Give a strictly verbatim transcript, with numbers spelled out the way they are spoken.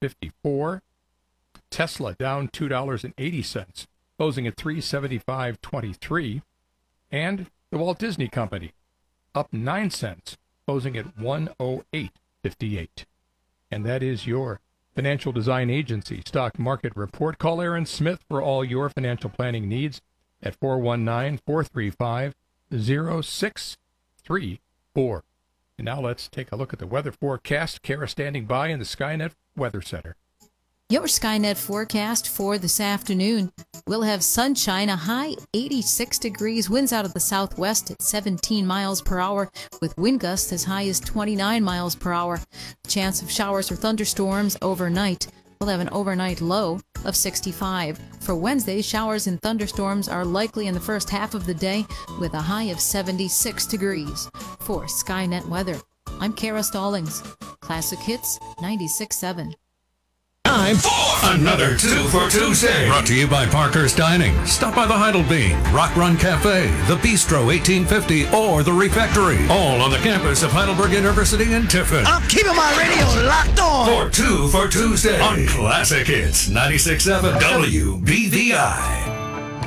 fifty-four. Tesla down two dollars and eighty cents, closing at three seventy-five twenty-three. And the Walt Disney Company up nine cents, closing at one oh eight fifty-eight. And that is your Financial Design Agency stock market report. Call Aaron Smith for all your financial planning needs at four one nine, four three five, zero six three four. And now let's take a look at the weather forecast. Kara standing by in the Skynet Weather Center. Your Skynet forecast for this afternoon. We'll have sunshine, a high eighty-six degrees, winds out of the southwest at seventeen miles per hour, with wind gusts as high as twenty-nine miles per hour. Chance of showers or thunderstorms overnight. We'll have an overnight low of sixty-five. For Wednesday, showers and thunderstorms are likely in the first half of the day, with a high of seventy-six degrees. For Skynet Weather, I'm Kara Stallings. Classic Hits ninety-six point seven. Time for another Two for Tuesday. Brought to you by Parker's Dining. Stop by the Heidelbein, Rock Run Cafe, the Bistro eighteen fifty, or the Refectory. All on the campus of Heidelberg University in Tiffin. I'm keeping my radio locked on. For Two for Tuesday on Classic Hits ninety-six point seven W B V I.